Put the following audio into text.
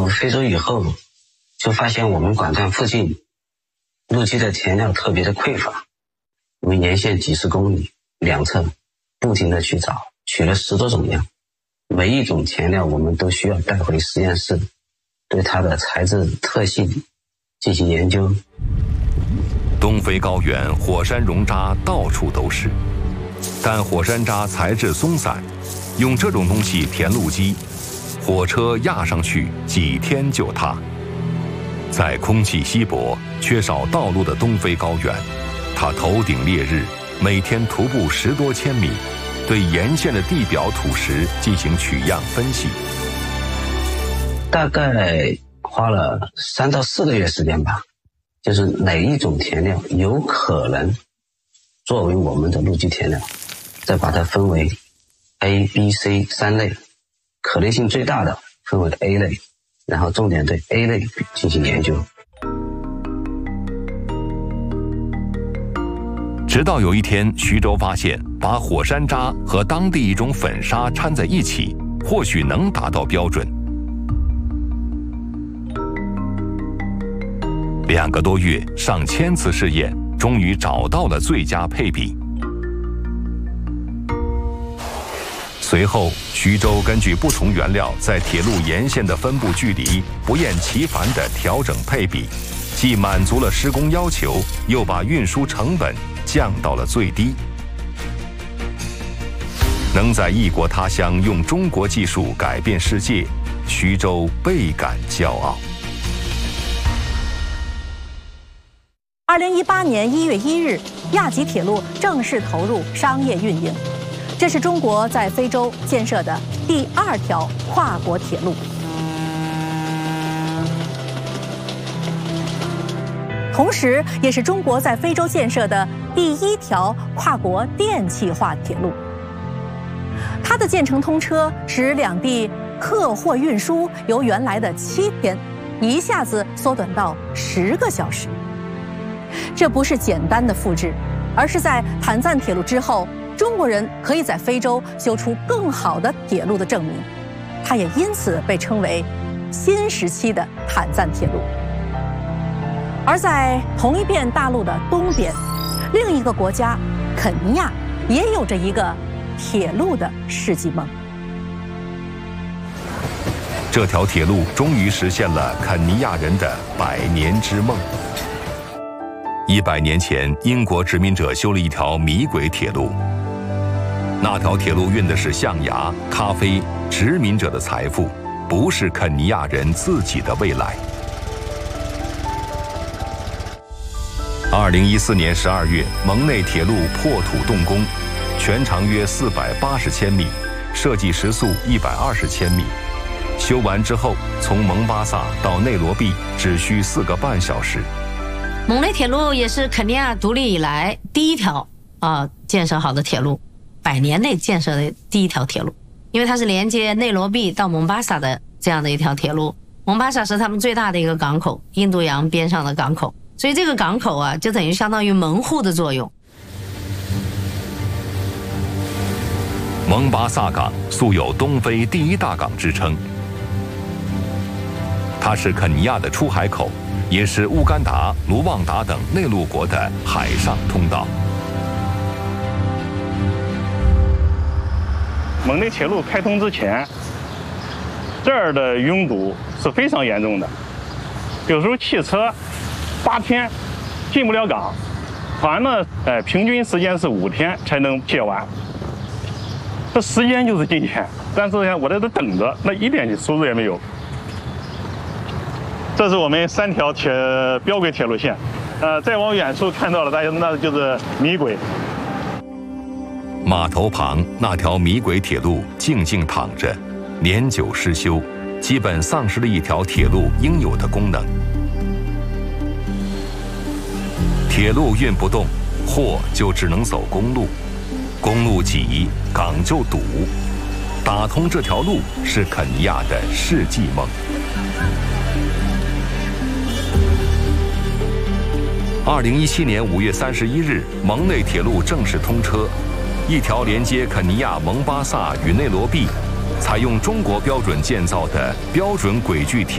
非洲以后，就发现我们管站附近陆基的填料特别的匮乏，我们沿线几十公里两侧不停地去找，取了10多种样，每一种填料我们都需要带回实验室，对它的材质特性进行研究。 东非高原火山熔渣到处都是，但火山渣材质松散，用这种东西填路基，火车压上去几天就塌。在空气稀薄、缺少道路的东非高原，他头顶烈日，每天徒步10多千米，对沿线的地表土石进行取样分析。 大概花了3到4个月时间吧，就是哪一种填料有可能作为我们的路基填料，再把它分为 A、B、C 3类，可能性最大的分为 A 类，然后重点对 A 类进行研究。 直到有一天，徐州发现把火山渣和当地一种粉砂掺在一起，或许能达到标准。2个多月，上千次试验，终于找到了最佳配比。随后，徐州根据不同原料在铁路沿线的分布距离，不厌其烦地调整配比，既满足了施工要求，又把运输成本降到了最低。能在异国他乡用中国技术改变世界，徐州倍感骄傲。 2018年1月1日，亚吉铁路正式投入商业运营。这是中国在非洲建设的第2条跨国铁路，同时也是中国在非洲建设的第1条跨国电气化铁路。它的建成通车，使两地客货运输由原来的7天，一下子缩短到10个小时。这不是简单的复制，而是在坦赞铁路之后，中国人可以在非洲修出更好的铁路的证明。它也因此被称为新时期的坦赞铁路。而在同一片大陆的东边，另一个国家肯尼亚也有着一个铁路的世纪梦。 这条铁路终于实现了肯尼亚人的100年之梦。100年前，英国殖民者修了一条米轨铁路，那条铁路运的是象牙、咖啡，殖民者的财富，不是肯尼亚人自己的未来。2014年12月，蒙内铁路破土动工，全长约480千米，设计时速120千米。修完之后，从蒙巴萨到内罗毕只需4个半小时。 蒙内铁路也是肯尼亚独立以来第1条建设好的铁路，100年内建设的第1条铁路，因为它是连接内罗毕到蒙巴萨的这样的一条铁路。蒙巴萨是他们最大的一个港口，印度洋边上的港口，所以这个港口就等于相当于门户的作用。 蒙巴萨港素有东非第1大港之称，它是肯尼亚的出海口，也是乌干达、卢旺达等内陆国的海上通道。 蒙内铁路开通之前，这儿的拥堵是非常严重的，有时候汽车8天进不了港，船呢，平均时间是5天才能卸完，这时间就是金钱。但是我在这等着，那一点收入也没有。这是我们3条标轨铁路线，再往远处看到了，大家那就是米轨。 码头旁那条米轨铁路静静躺着，年久失修，基本丧失了一条铁路应有的功能。铁路运不动，货就只能走公路，公路挤，港就堵。打通这条路是肯尼亚的世纪梦。2017年5月31日，蒙内铁路正式通车，一条连接肯尼亚蒙巴萨与内罗毕，采用中国标准建造的标准轨距铁